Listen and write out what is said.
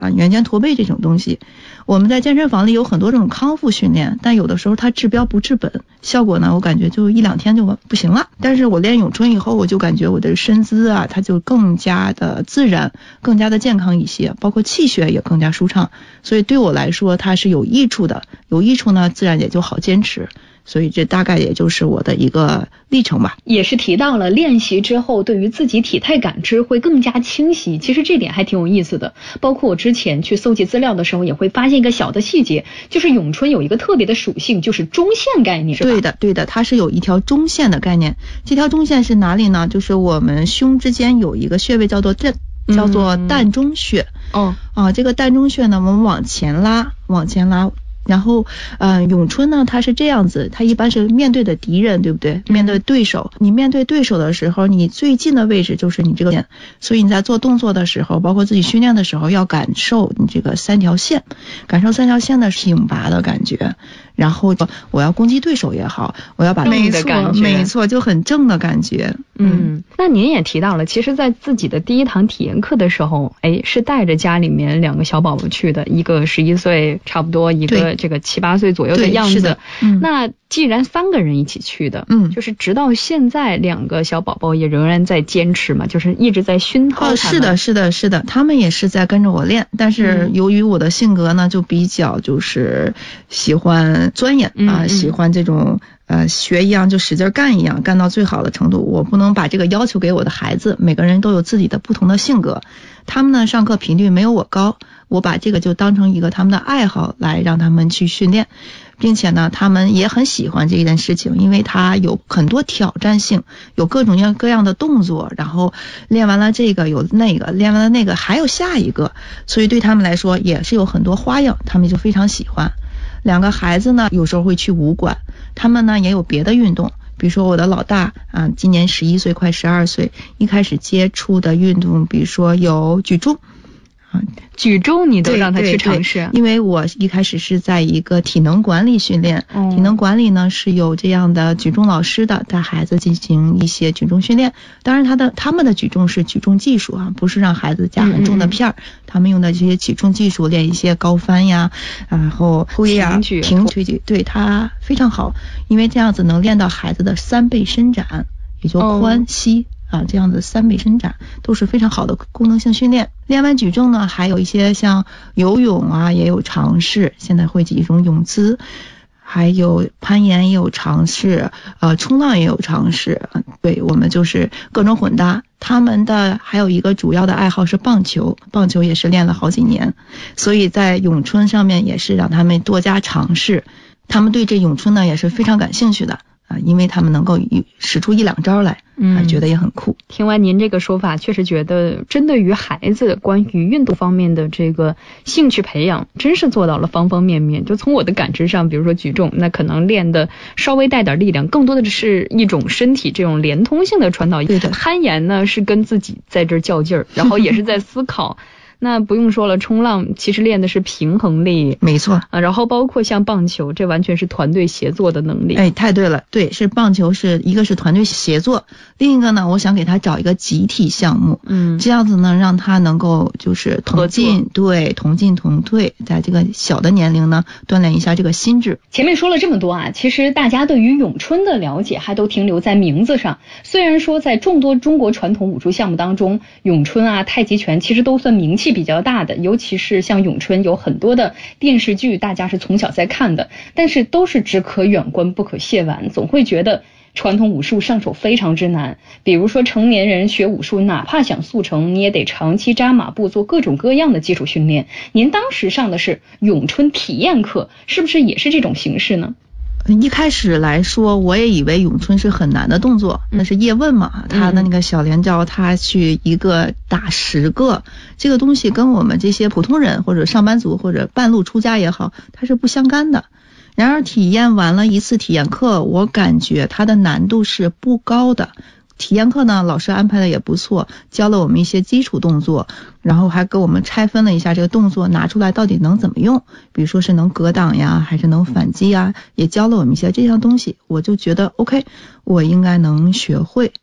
圆肩驼背这种东西。我们在健身房里有很多这种康复训练，但有的时候它治标不治本，效果呢我感觉就1-2天就不行了。但是我练咏春以后，我就感觉我的身姿啊，它就更加的自然，更加的健康一些，包括气血也更加舒畅，所以对我来说它是有益处的。有益处呢，自然也就好坚持。所以这大概也就是我的一个历程吧。 也是提到了练习之后对于自己体态感知会更加清晰，其实这点还挺有意思的。包括我之前去搜集资料的时候也会发现一个小的细节，就是咏春有一个特别的属性，就是中线概念，是吧？ 对的，它是有一条中线的概念。这条中线是哪里呢？就是我们胸之间有一个穴位叫做膻中穴。这个膻中穴呢，我们往前拉。然后咏春呢它是这样子，它一般是面对的敌人，对不对？面对对手，你面对对手的时候，你最近的位置就是你这个线，所以你在做动作的时候，包括自己训练的时候，要感受你这个3条线，感受3条线的挺拔的感觉。然后我要攻击对手也好，我要把正的感觉， 没错，就很正的感觉。 那您也提到了，其实在自己的第一堂体验课的时候，是带着家里面2个小宝宝去的，一个11岁差不多，一个这个7、8岁左右的样子。 是的。 那既然3个人一起去的，就是直到现在2个小宝宝也仍然在坚持嘛，就是一直在熏陶他们。 是的，他们也是在跟着我练，但是由于我的性格呢，就比较就是喜欢钻研喜欢这种学一样就使劲干一样，干到最好的程度。我不能把这个要求给我的孩子，每个人都有自己的不同的性格。他们呢上课频率没有我高，我把这个就当成一个他们的爱好来让他们去训练，并且呢他们也很喜欢这件事情，因为它有很多挑战性，有各种各样的动作，然后练完了这个有那个，练完了那个还有下一个，所以对他们来说也是有很多花样，他们就非常喜欢。2个孩子呢有时候会去武馆，他们呢也有别的运动，比如说我的老大今年11岁快12岁，一开始接触的运动比如说有举重。 举重你都让他去尝试？ 因为我一开始是在一个体能管理训练，体能管理呢是有这样的举重老师的，带孩子进行一些举重训练。当然他们的举重是举重技术不是让孩子加很重的片儿，他们用的这些举重技术练一些高翻呀，然后推呀、平推举，对，它非常好，因为这样子能练到孩子的3倍伸展，也就髋膝这样的3倍伸展都是非常好的功能性训练。练完举重呢，还有一些像游泳也有尝试，现在会几种泳姿，还有攀岩也有尝试，冲浪也有尝试。对，我们就是各种混搭。他们的还有一个主要的爱好是棒球，棒球也是练了好几年，所以在咏春上面也是让他们多加尝试。他们对这咏春呢也是非常感兴趣的。因为他们能够使出1-2招来，觉得也很酷。 听完您这个说法，确实觉得针对于孩子关于运动方面的这个兴趣培养，真是做到了方方面面。就从我的感知上，比如说举重，那可能练的稍微带点力量，更多的是一种身体这种连通性的传导。 对的。 攀岩呢是跟自己在这较劲儿，然后也是在思考。那不用说了，冲浪其实练的是平衡力， 没错然后包括像棒球，这完全是团队协作的能力。 太对了，对，是棒球是一个是团队协作，另一个呢，我想给他找一个集体项目，这样子呢，让他能够就是同进同退，在这个小的年龄呢，锻炼一下这个心智。 前面说了这么多其实大家对于咏春的了解还都停留在名字上。虽然说在众多中国传统武术项目当中，咏春太极拳其实都算名气比较大的，尤其是像咏春有很多的电视剧大家是从小在看的，但是都是只可远观不可亵玩，总会觉得传统武术上手非常之难。比如说成年人学武术，哪怕想速成，你也得长期扎马步做各种各样的基础训练。您当时上的是咏春体验课，是不是也是这种形式呢？ 一开始来说我也以为咏春是很难的动作，那是叶问嘛，他的那个小连招他去一个打10个，这个东西跟我们这些普通人或者上班族或者半路出家也好，它是不相干的。然而体验完了一次体验课，我感觉它的难度是不高的。体验课呢，老师安排的也不错，教了我们一些基础动作，然后还给我们拆分了一下这个动作拿出来到底能怎么用，比如说是能格挡呀，还是能反击呀，也教了我们一些这项东西。我就觉得 OK， 我应该能学会。